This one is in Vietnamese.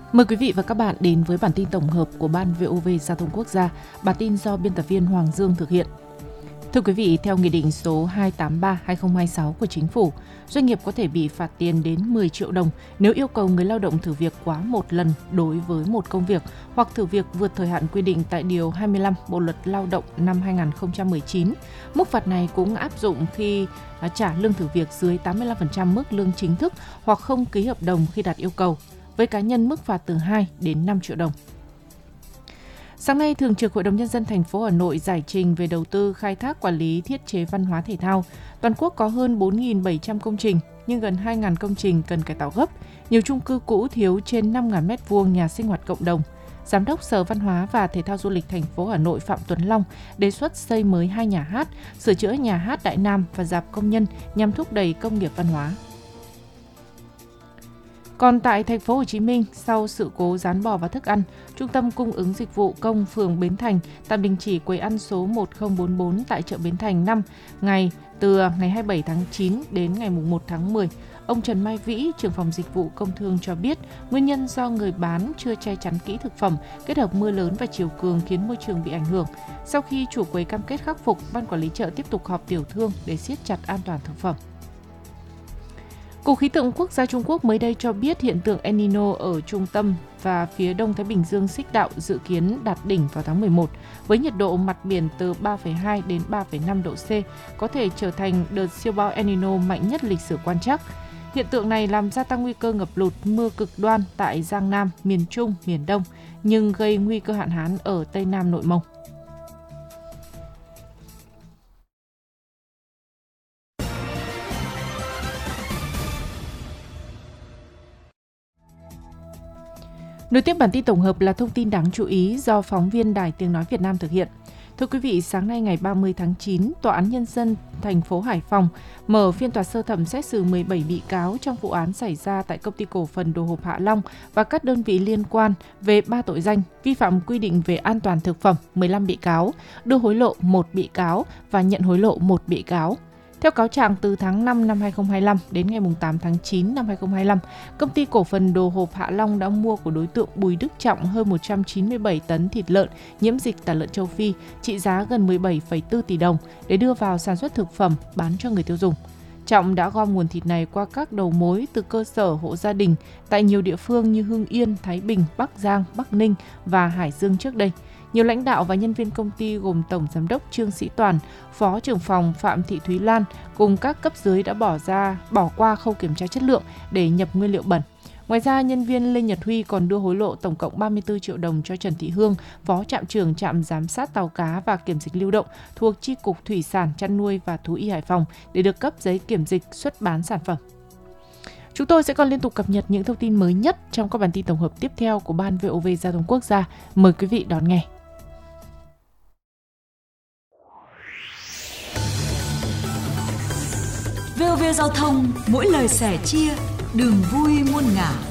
Mời quý vị và các bạn đến với bản tin tổng hợp của Ban VOV Giao thông Quốc gia. Bản tin do biên tập viên Hoàng Dương thực hiện. Thưa quý vị, theo Nghị định số 283/2026 của Chính phủ, doanh nghiệp có thể bị phạt tiền đến 10 triệu đồng nếu yêu cầu người lao động thử việc quá một lần đối với một công việc hoặc thử việc vượt thời hạn quy định tại Điều 25 Bộ Luật Lao động năm 2019. Mức phạt này cũng áp dụng khi trả lương thử việc dưới 85% mức lương chính thức hoặc không ký hợp đồng khi đạt yêu cầu. Với cá nhân, mức phạt từ 2 đến 5 triệu đồng. Sáng nay, Thường trực Hội đồng Nhân dân thành phố Hà Nội giải trình về đầu tư khai thác quản lý thiết chế văn hóa thể thao. Toàn quốc có hơn 4.700 công trình, nhưng gần 2.000 công trình cần cải tạo gấp. Nhiều chung cư cũ thiếu trên 5.000 m2 nhà sinh hoạt cộng đồng. Giám đốc Sở Văn hóa và Thể thao Du lịch thành phố Hà Nội Phạm Tuấn Long đề xuất xây mới 2 nhà hát, sửa chữa nhà hát Đại Nam và rạp công nhân nhằm thúc đẩy công nghiệp văn hóa. Còn tại thành phố Hồ Chí Minh, sau sự cố gián bò và thức ăn, Trung tâm Cung ứng Dịch vụ Công phường Bến Thành tạm đình chỉ quầy ăn số 1044 tại chợ Bến Thành 5 ngày từ ngày 27 tháng 9 đến ngày 1 tháng 10. Ông Trần Mai Vĩ, trưởng phòng dịch vụ công thương cho biết, nguyên nhân do người bán chưa che chắn kỹ thực phẩm, kết hợp mưa lớn và chiều cường khiến môi trường bị ảnh hưởng. Sau khi chủ quầy cam kết khắc phục, ban quản lý chợ tiếp tục họp tiểu thương để siết chặt an toàn thực phẩm. Cục Khí tượng Quốc gia Trung Quốc mới đây cho biết hiện tượng El Nino ở trung tâm và phía đông Thái Bình Dương xích đạo dự kiến đạt đỉnh vào tháng 11, với nhiệt độ mặt biển từ 3,2 đến 3,5 độ C, có thể trở thành đợt siêu bão El Nino mạnh nhất lịch sử quan trắc. Hiện tượng này làm gia tăng nguy cơ ngập lụt, mưa cực đoan tại Giang Nam, miền Trung, miền Đông, nhưng gây nguy cơ hạn hán ở Tây Nam Nội Mông. Nối tiếp bản tin tổng hợp là thông tin đáng chú ý do phóng viên Đài Tiếng Nói Việt Nam thực hiện. Thưa quý vị, sáng nay ngày 30 tháng 9, Tòa án Nhân dân thành phố Hải Phòng mở phiên tòa sơ thẩm xét xử 17 bị cáo trong vụ án xảy ra tại Công ty Cổ phần Đồ hộp Hạ Long và các đơn vị liên quan về 3 tội danh vi phạm quy định về an toàn thực phẩm 15 bị cáo, đưa hối lộ 1 bị cáo và nhận hối lộ 1 bị cáo. Theo cáo trạng, từ tháng 5 năm 2025 đến ngày 8 tháng 9 năm 2025, Công ty Cổ phần Đồ hộp Hạ Long đã mua của đối tượng Bùi Đức Trọng hơn 197 tấn thịt lợn nhiễm dịch tả lợn châu Phi, trị giá gần 17,4 tỷ đồng để đưa vào sản xuất thực phẩm bán cho người tiêu dùng. Trọng đã gom nguồn thịt này qua các đầu mối từ cơ sở hộ gia đình tại nhiều địa phương như Hưng Yên, Thái Bình, Bắc Giang, Bắc Ninh và Hải Dương trước đây. Nhiều lãnh đạo và nhân viên công ty gồm Tổng Giám đốc Trương Sĩ Toàn, Phó trưởng phòng Phạm Thị Thúy Lan cùng các cấp dưới đã bỏ qua khâu kiểm tra chất lượng để nhập nguyên liệu bẩn. Ngoài ra, nhân viên Lê Nhật Huy còn đưa hối lộ tổng cộng 34 triệu đồng cho Trần Thị Hương, Phó trạm trưởng trạm giám sát tàu cá và kiểm dịch lưu động thuộc Chi cục Thủy sản, Chăn nuôi và Thú y Hải Phòng để được cấp giấy kiểm dịch xuất bán sản phẩm. Chúng tôi sẽ còn liên tục cập nhật những thông tin mới nhất trong các bản tin tổng hợp tiếp theo của Ban VOV Giao thông Quốc gia. Mời quý vị đón nghe. VOV Giao thông, mỗi lời sẻ chia, đường vui muôn ngả.